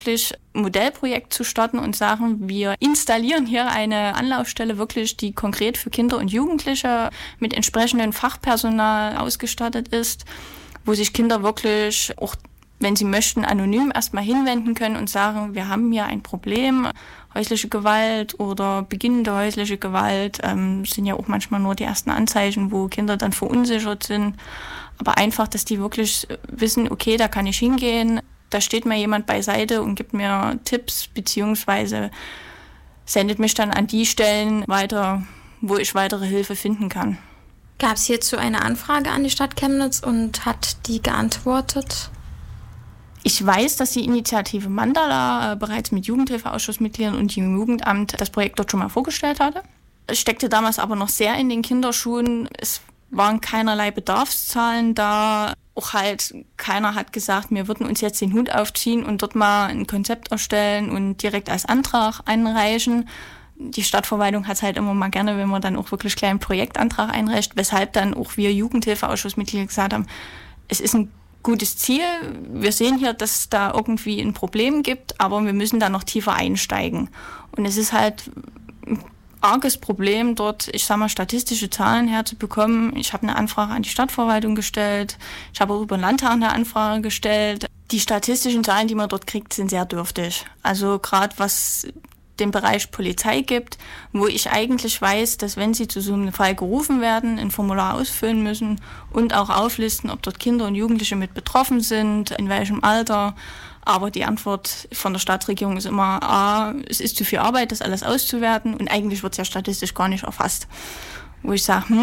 wirklich ein Modellprojekt zu starten und sagen, wir installieren hier eine Anlaufstelle wirklich, die konkret für Kinder und Jugendliche mit entsprechendem Fachpersonal ausgestattet ist, wo sich Kinder wirklich auch, wenn sie möchten, anonym erstmal hinwenden können und sagen, wir haben hier ein Problem, häusliche Gewalt oder beginnende häusliche Gewalt, sind ja auch manchmal nur die ersten Anzeichen, wo Kinder dann verunsichert sind. Aber einfach, dass die wirklich wissen, okay, da kann ich hingehen, da steht mir jemand beiseite und gibt mir Tipps, beziehungsweise sendet mich dann an die Stellen weiter, wo ich weitere Hilfe finden kann. Gab es hierzu eine Anfrage an die Stadt Chemnitz und hat die geantwortet? Ich weiß, dass die Initiative Mandala bereits mit Jugendhilfeausschussmitgliedern und dem Jugendamt das Projekt dort schon mal vorgestellt hatte. Es steckte damals aber noch sehr in den Kinderschuhen. Es waren keinerlei Bedarfszahlen da. Auch halt keiner hat gesagt, wir würden uns jetzt den Hut aufziehen und dort mal ein Konzept erstellen und direkt als Antrag einreichen. Die Stadtverwaltung hat es halt immer mal gerne, wenn man dann auch wirklich gleich einen Projektantrag einreicht, weshalb dann auch wir Jugendhilfeausschussmitglieder gesagt haben, es ist ein gutes Ziel. Wir sehen hier, dass es da irgendwie ein Problem gibt, aber wir müssen da noch tiefer einsteigen. Und es ist halt ein arges Problem, dort, ich sag mal, statistische Zahlen herzubekommen. Ich habe eine Anfrage an die Stadtverwaltung gestellt. Ich habe auch über den Landtag eine Anfrage gestellt. Die statistischen Zahlen, die man dort kriegt, sind sehr dürftig. Also gerade was den Bereich Polizei gibt, wo ich eigentlich weiß, dass wenn sie zu so einem Fall gerufen werden, ein Formular ausfüllen müssen und auch auflisten, ob dort Kinder und Jugendliche mit betroffen sind, in welchem Alter. Aber die Antwort von der Stadtregierung ist immer, es ist zu viel Arbeit, das alles auszuwerten und eigentlich wird es ja statistisch gar nicht erfasst. Wo ich sage,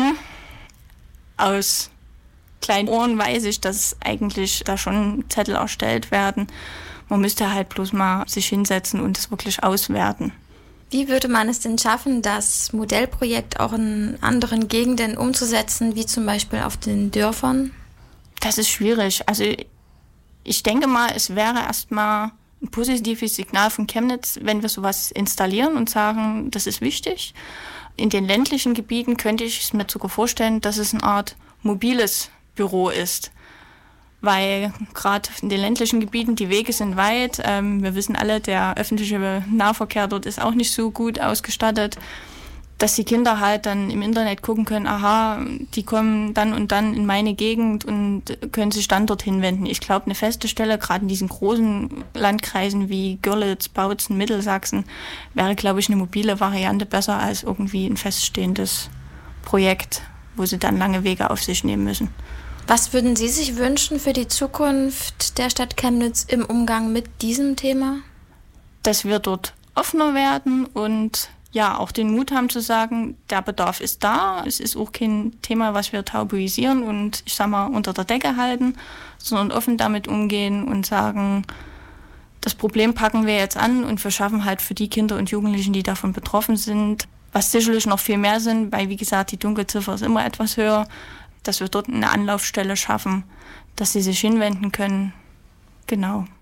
aus kleinen Ohren weiß ich, dass eigentlich da schon Zettel erstellt werden. Man müsste halt bloß mal sich hinsetzen und es wirklich auswerten. Wie würde man es denn schaffen, das Modellprojekt auch in anderen Gegenden umzusetzen, wie zum Beispiel auf den Dörfern? Das ist schwierig. Also ich denke mal, es wäre erstmal ein positives Signal von Chemnitz, wenn wir sowas installieren und sagen, das ist wichtig. In den ländlichen Gebieten könnte ich es mir sogar vorstellen, dass es eine Art mobiles Büro ist. Weil gerade in den ländlichen Gebieten, die Wege sind weit. Wir wissen alle, der öffentliche Nahverkehr dort ist auch nicht so gut ausgestattet, dass die Kinder halt dann im Internet gucken können, aha, die kommen dann und dann in meine Gegend und können sich dann dorthin wenden. Ich glaube, eine feste Stelle, gerade in diesen großen Landkreisen wie Görlitz, Bautzen, Mittelsachsen, wäre, glaube ich, eine mobile Variante besser als irgendwie ein feststehendes Projekt, wo sie dann lange Wege auf sich nehmen müssen. Was würden Sie sich wünschen für die Zukunft der Stadt Chemnitz im Umgang mit diesem Thema? Dass wir dort offener werden und ja, auch den Mut haben zu sagen, der Bedarf ist da. Es ist auch kein Thema, was wir tabuisieren und ich sag mal unter der Decke halten, sondern offen damit umgehen und sagen, das Problem packen wir jetzt an und wir schaffen halt für die Kinder und Jugendlichen, die davon betroffen sind, was sicherlich noch viel mehr sind, weil wie gesagt, die Dunkelziffer ist immer etwas höher, dass wir dort eine Anlaufstelle schaffen, dass sie sich hinwenden können. Genau.